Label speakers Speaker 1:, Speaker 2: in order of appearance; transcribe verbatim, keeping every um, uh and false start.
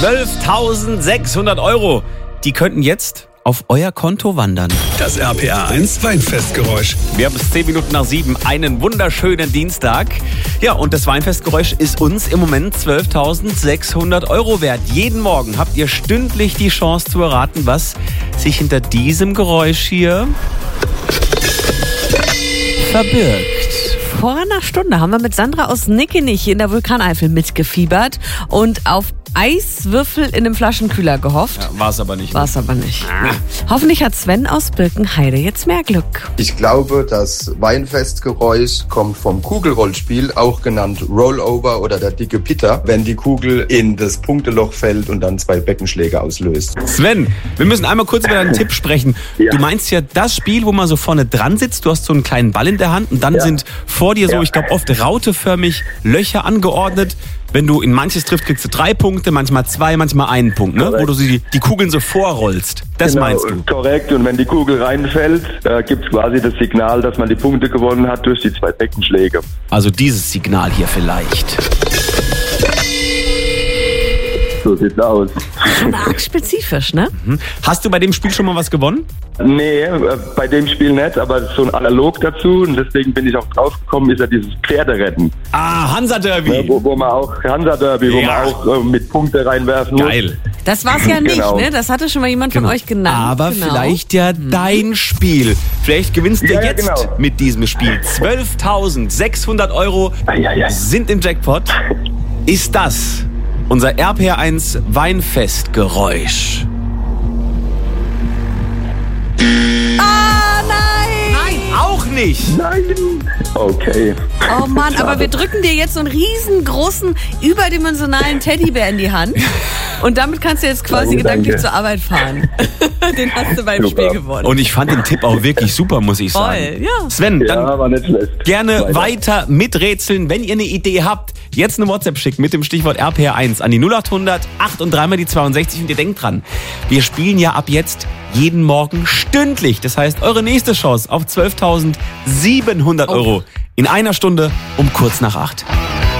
Speaker 1: zwölftausendsechshundert Euro. Die könnten jetzt auf euer Konto wandern.
Speaker 2: Das R P R eins Weinfestgeräusch.
Speaker 1: Wir haben es zehn Minuten nach sieben, einen wunderschönen Dienstag. Ja, und das Weinfestgeräusch ist uns im Moment zwölftausendsechshundert Euro wert. Jeden Morgen habt ihr stündlich die Chance zu erraten, was sich hinter diesem Geräusch hier verbirgt.
Speaker 3: Vor einer Stunde haben wir mit Sandra aus Nickenich in der Vulkaneifel mitgefiebert und auf Eiswürfel in einem Flaschenkühler gehofft.
Speaker 1: Ja, war es aber nicht.
Speaker 3: War es aber nicht. Ah. Hoffentlich hat Sven aus Birkenheide jetzt mehr Glück.
Speaker 4: Ich glaube, das Weinfestgeräusch kommt vom Kugelrollspiel, auch genannt Rollover oder der dicke Pitter, wenn die Kugel in das Punkteloch fällt und dann zwei Beckenschläge auslöst.
Speaker 1: Sven, wir müssen einmal kurz über deinen Tipp sprechen. Ja. Du meinst ja das Spiel, wo man so vorne dran sitzt, du hast so einen kleinen Ball in der Hand und dann ja. sind vor dir so, ja. ich glaube, oft rauteförmig Löcher angeordnet. Wenn du in manches triffst, kriegst du drei Punkte, manchmal zwei, manchmal einen Punkt, ne? Wo du sie, die Kugeln so vorrollst. Das
Speaker 5: genau,
Speaker 1: meinst du?
Speaker 5: Korrekt. Und wenn die Kugel reinfällt, äh, gibt es quasi das Signal, dass man die Punkte gewonnen hat durch die zwei Beckenschläge.
Speaker 1: Also dieses Signal hier vielleicht.
Speaker 5: So sieht's aus.
Speaker 3: Schon arg spezifisch, ne?
Speaker 1: Mhm. Hast du bei dem Spiel schon mal was gewonnen?
Speaker 5: Nee, äh, bei dem Spiel nicht, aber so ein Analog dazu und deswegen bin ich auch drauf gekommen, ist ja dieses Pferderetten.
Speaker 1: Ah, Hansa-Derby.
Speaker 5: Ja, wo, wo man auch, Hansa-Derby, wo
Speaker 1: ja.
Speaker 5: man auch äh, mit Punkte reinwerfen muss.
Speaker 1: Geil.
Speaker 3: Das war's ja nicht,
Speaker 5: genau.
Speaker 3: ne? Das hatte schon mal jemand
Speaker 1: genau.
Speaker 3: von euch genannt.
Speaker 1: Aber
Speaker 3: genau.
Speaker 1: vielleicht ja mhm. dein Spiel. Vielleicht gewinnst du
Speaker 5: ja,
Speaker 1: jetzt
Speaker 5: ja, genau.
Speaker 1: mit diesem Spiel. zwölftausendsechshundert Euro
Speaker 5: ai, ai, ai.
Speaker 1: sind im Jackpot. Ist das unser R P R eins Weinfestgeräusch?
Speaker 3: Ah, nein!
Speaker 1: Nein, auch nicht!
Speaker 5: Nein! Okay.
Speaker 3: Oh Mann, aber wir drücken dir jetzt so einen riesengroßen, überdimensionalen Teddybär in die Hand. Und damit kannst du jetzt quasi
Speaker 5: Danke,
Speaker 3: gedanklich
Speaker 5: danke.
Speaker 3: zur Arbeit fahren. Den hast du beim
Speaker 5: Super.
Speaker 3: Spiel gewonnen.
Speaker 1: Und ich fand den Tipp auch wirklich super, muss ich sagen.
Speaker 3: Voll, ja.
Speaker 1: Sven, dann
Speaker 5: Ja, war nicht schlecht.
Speaker 1: gerne
Speaker 5: Weiter.
Speaker 1: weiter miträtseln. Wenn ihr eine Idee habt, jetzt eine WhatsApp schicken mit dem Stichwort R P R eins an die null achthundert acht und dreimal die zweiundsechzig. Und ihr denkt dran, wir spielen ja ab jetzt jeden Morgen stündlich. Das heißt, eure nächste Chance auf zwölftausendsiebenhundert Euro in einer Stunde um kurz nach acht.